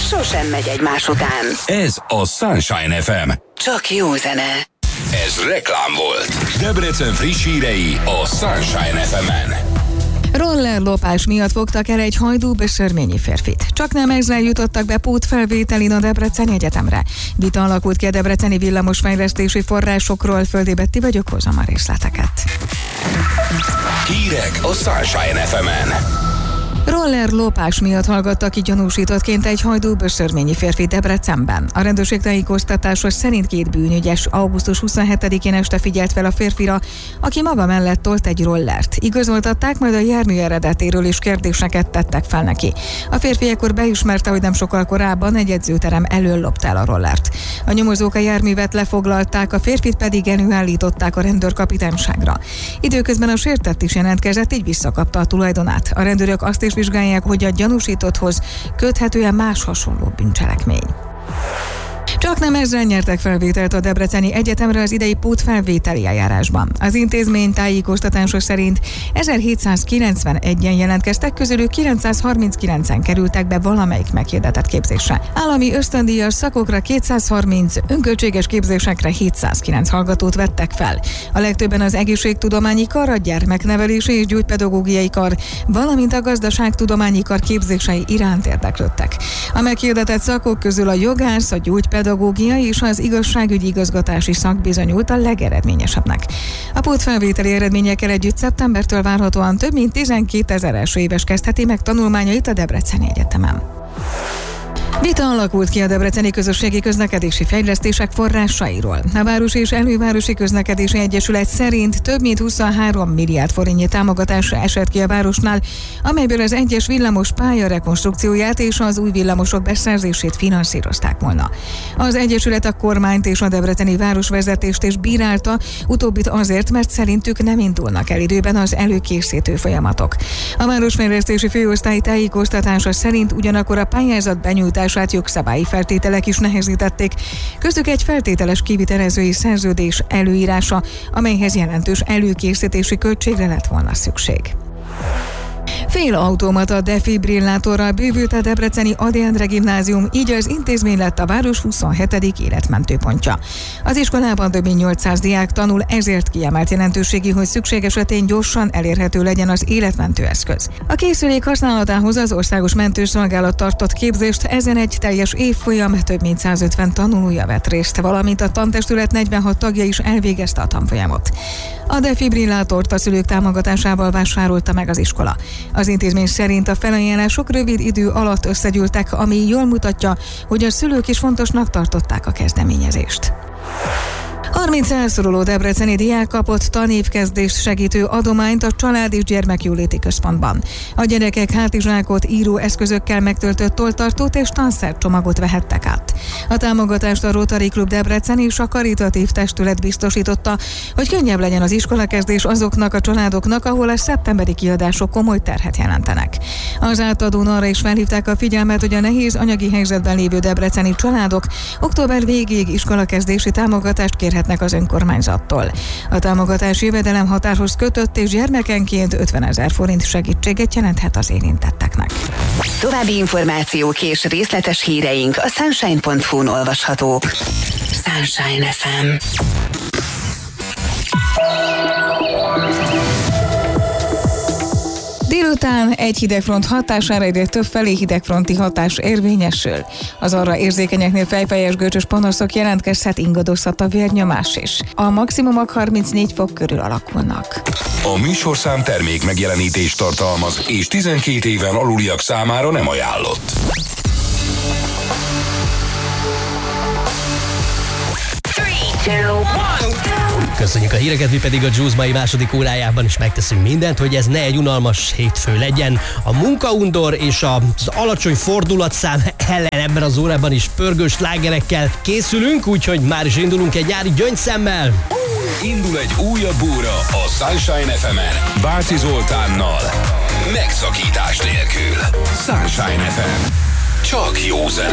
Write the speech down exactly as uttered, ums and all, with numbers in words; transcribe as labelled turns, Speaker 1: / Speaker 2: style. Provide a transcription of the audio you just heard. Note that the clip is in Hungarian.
Speaker 1: sosem megy egymás után.
Speaker 2: Ez a Sunshine ef em.
Speaker 1: Csak jó zene.
Speaker 2: Ez reklám volt. Debrecen friss hírei a Sunshine ef emen.
Speaker 3: Roller lopás miatt fogtak el egy hajdú-beszörményi férfit. Csak nem ezzel jutottak be pótfelvételin a Debreceni Egyetemre. Vita alakult ki a debreceni villamosfejlesztési forrásokról. Földi Betti vagyok, hozom a részleteket.
Speaker 2: Hírek a Sunshine ef emen.
Speaker 3: Roller lopás miatt hallgattak ki gyanúsítottként egy hajdú-beszörményi férfi Debrecenben. A rendőrség tájékoztatása szerint két bűnügyes augusztus huszonhetedikén este figyelt fel a férfira, aki maga mellett tolt egy rollert. Igazoltatták, majd a jármű eredetéről is kérdéseket tettek fel neki. A férfi ekkor beismerte, hogy nem sokkal korábban egy edzőterem elől lopta el a rollert. A nyomozók a járművet lefoglalták, a férfit pedig előállították a rendőrkapitányságra. Időközben a sértett is jelentkezett, így visszakapta a tulajdonát. A rendőrök azt is vizsgálják, hogy a gyanúsítotthoz köthetően más hasonló bűncselekmény. Csak nem ezzel nyertek felvételt a Debreceni Egyetemre az idei pótfelvételi eljárásban. Az intézmény tájékoztatása szerint ezerhétszázkilencvenegyen jelentkeztek, közülük kilencszázharminckilencen kerültek be valamelyik meghirdetett képzésre. Állami ösztöndíjas szakokra kétszázharminc, önköltséges képzésekre hétszázkilenc hallgatót vettek fel. A legtöbben az egészségtudományi kar, a gyermeknevelési és gyógypedagógiai kar, valamint a gazdaságtudományi kar képzései iránt érdeklődtek. A meghirdetett szakok közül a jogász, a gyógypedagógia és az igazságügyi igazgatási szak bizonyult a legeredményesebbnek. A pótfelvételi eredményekkel együtt szeptembertől várhatóan több mint tizenkétezer első éves kezdheti meg tanulmányait a Debreceni Egyetemen. Vita alakult ki a Debreceni Közösségi Közlekedési Fejlesztések forrásairól. A Város és Elővárosi Közlekedési Egyesület szerint több mint huszonhárom milliárd forintnyi támogatásra esett ki a városnál, amelyből az egyes villamos pálya rekonstrukcióját és az új villamosok beszerzését finanszírozták volna. Az Egyesület a kormányt és a debreceni városvezetést is bírálta, utóbbit azért, mert szerintük nem indulnak el időben az előkészítő folyamatok. A Városfejlesztési Főosztály tájékoztatása szerint ugyanakkor a pályázat benyújtása jogszabályi feltételek is nehezítették, köztük egy feltételes kivitelezői szerződés előírása, amelyhez jelentős előkészítési költségre lett volna szükség. Fél automata defibrillátorral bővült a debreceni Ady Endre Gimnázium, így az intézmény lett a város huszonhetedik életmentőpontja. Az iskolában több mint nyolcszáz diák tanul, ezért kiemelt jelentőségi, hogy szükség esetén gyorsan elérhető legyen az életmentő eszköz. A készülék használatához az Országos Mentőszolgálat tartott képzést, ezen egy teljes évfolyam több mint százötven tanulója vett részt, valamint a tantestület negyvenhat tagja is elvégezte a tanfolyamot. A defibrillátort a szülők támogatásával vásárolta meg az iskola. Az intézmény szerint a felajánlások rövid idő alatt összegyűltek, ami jól mutatja, hogy a szülők is fontosnak tartották a kezdeményezést. harminc elszoruló debreceni diák kapott tanévkezdést segítő adományt a Család és Gyermekjóléti Központban. A gyerekek hátizsákot, íróeszközökkel megtöltött tolltartót és tanszercsomagot vehettek át. A támogatást a Rotary Klub Debrecen és a karitatív testület biztosította, hogy könnyebb legyen az iskolakezdés azoknak a családoknak, ahol a szeptemberi kiadások komoly terhet jelentenek. Az átadón arra is felhívták a figyelmet, hogy a nehéz anyagi helyzetben lévő debreceni családok október végéig iskolakezdési támogatást kérhetnek az önkormányzattól. A támogatás jövedelem határhoz kötött és gyermekenként ötvenezer forint segítséget jelenthet az érintetteknek.
Speaker 1: További információk és részletes híreink a sunshine pont hu-n olvashatók. Sunshine ef em.
Speaker 3: Délután egy hidegfront hatására egyre több felé hidegfronti hatás érvényesül. Az arra érzékenyeknél fejfájás, görcsös panaszok jelentkezhet, ingadozhat a vérnyomás is. A maximumok harmincnégy fok körül alakulnak.
Speaker 2: A műsorszám termék megjelenítést tartalmaz, és tizenkét éven aluliak számára nem ajánlott.
Speaker 4: Köszönjük a híreket, mi pedig a Juice mai második órájában is megteszünk mindent, hogy ez ne egy unalmas hétfő legyen. A munkaundor és az alacsony fordulatszám ellen ebben az órában is pörgős slágerekkel készülünk, úgyhogy már is indulunk egy nyári gyöngyszemmel.
Speaker 2: Indul egy újabb óra a Sunshine ef emen Bácsi Zoltánnal. Megszakítás nélkül. Sunshine ef em. Csak jó zene.